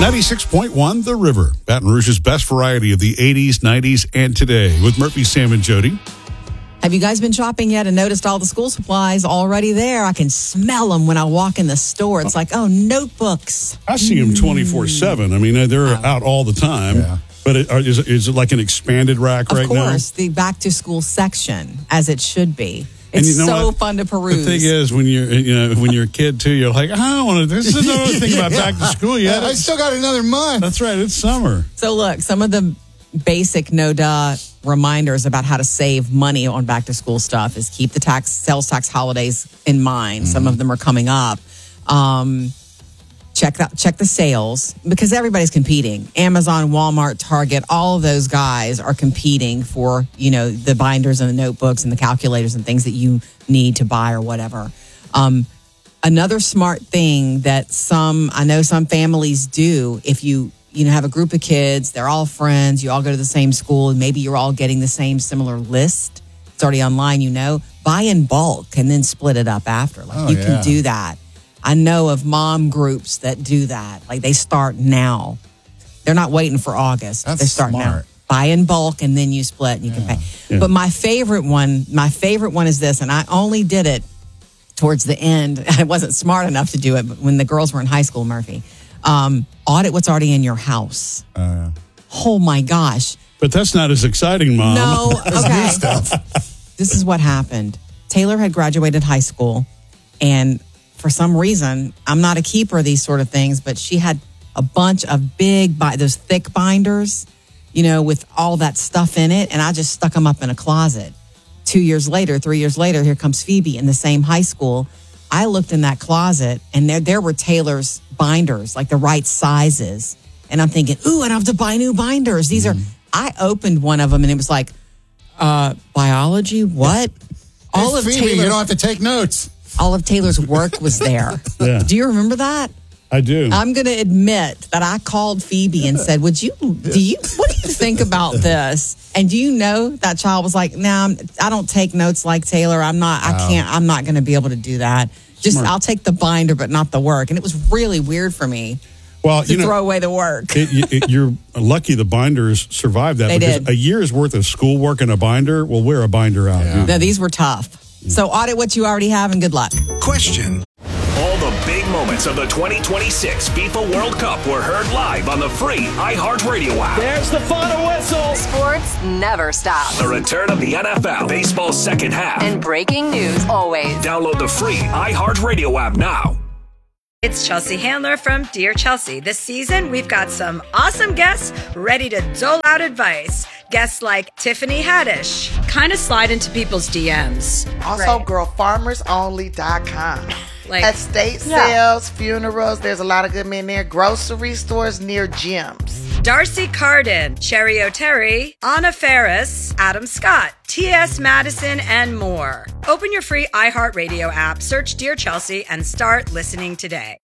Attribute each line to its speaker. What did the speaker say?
Speaker 1: 96.1 The River, Baton Rouge's best variety of the 80s, 90s, and today with Murphy, Sam, and Jody.
Speaker 2: Have you guys been shopping yet and noticed all the school supplies already there? I can smell them when I walk in the store. It's like, oh, notebooks.
Speaker 1: I see them 24/7. I mean, they're out all the time. Yeah. But is it like an expanded rack right now? Of
Speaker 2: course, the back-to-school section, as it should be. It's so fun to peruse.
Speaker 1: The thing is, when you're a kid too, you're like, I don't want to. This is another thing about back to school yet.
Speaker 3: I still got another month.
Speaker 1: That's right. It's summer.
Speaker 2: So look, some of the basic no-duh reminders about how to save money on back-to-school stuff is keep the sales tax holidays in mind. Mm-hmm. Some of them are coming up. Check the sales because everybody's competing. Amazon, Walmart, Target, all of those guys are competing for, the binders and the notebooks and the calculators and things that you need to buy or whatever. Another smart thing that I know some families do, if you have a group of kids, they're all friends, you all go to the same school, and maybe you're all getting the same similar list. It's already online, buy in bulk and then split it up after. You can do that. I know of mom groups that do that. Like they start now. They're not waiting for August. They start now. Buy in bulk and then you split and you can pay. Yeah. But my favorite one is this, and I only did it towards the end. I wasn't smart enough to do it, but when the girls were in high school, Murphy. Audit what's already in your house. Oh my gosh.
Speaker 1: But that's not as exciting, Mom.
Speaker 2: No, okay. This is what happened. Taylor had graduated high school, and for some reason, I'm not a keeper of these sort of things, but she had a bunch of those thick binders, with all that stuff in it, and I just stuck them up in a closet. 3 years later, here comes Phoebe in the same high school. I looked in that closet, and there were Taylor's binders, like the right sizes. And I'm thinking, ooh, I don't have to buy new binders. These are, I opened one of them, and it was like, biology, what?
Speaker 3: All of Phoebe, you don't have to take notes.
Speaker 2: All of Taylor's work was there. Yeah. Do you remember that?
Speaker 1: I do.
Speaker 2: I'm going to admit that I called Phoebe and said, what do you think about this? And do you know that child was like, no, I don't take notes like Taylor. I'm not going to be able to do that. I'll take the binder, but not the work. And it was really weird for me to throw away the work.
Speaker 1: You're lucky the binders survived that.
Speaker 2: They
Speaker 1: because
Speaker 2: did.
Speaker 1: A year's worth of schoolwork and a binder will wear a binder out.
Speaker 2: Yeah. No, these were tough. So audit what you already have and good luck.
Speaker 4: Question. All the big moments of the 2026 FIFA World Cup were heard live on the free iHeartRadio app.
Speaker 5: There's the final whistle.
Speaker 6: Sports never stop.
Speaker 4: The return of the NFL, baseball's second half.
Speaker 6: And breaking news always.
Speaker 4: Download the free iHeartRadio app now.
Speaker 7: It's Chelsea Handler from Dear Chelsea. This season, we've got some awesome guests ready to dole out advice. Guests like Tiffany Haddish. Kind of slide into people's DMs.
Speaker 8: Also, girlfarmersonly.com.
Speaker 7: Like
Speaker 8: estate sales, funerals, there's a lot of good men there. Grocery stores near gyms.
Speaker 7: Darcy Carden, Sherry O'Terry, Anna Ferris, Adam Scott, T.S. Madison, and more. Open your free iHeartRadio app, search Dear Chelsea, and start listening today.